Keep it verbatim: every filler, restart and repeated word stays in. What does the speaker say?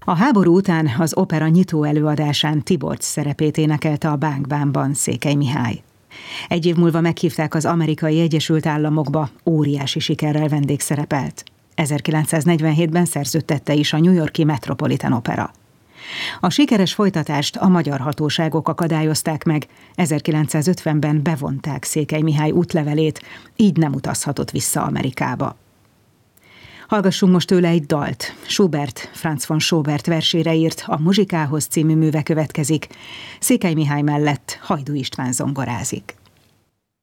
A háború után az opera nyitó előadásán Tiborcs szerepét énekelte a Bánk Bánban Székely Mihály. Egy év múlva meghívták az Amerikai Egyesült Államokba, óriási sikerrel vendégszerepelt. ezerkilencszáznegyvenhétben szerződtette is a New York-i Metropolitan Opera. A sikeres folytatást a magyar hatóságok akadályozták meg, ezerkilencszázötvenben bevonták Székely Mihály útlevelét, így nem utazhatott vissza Amerikába. Hallgassunk most tőle egy dalt. Schubert, Franz von Schobert versére írt A Muzsikához című műve következik. Székely Mihály mellett Hajdú István zongorázik.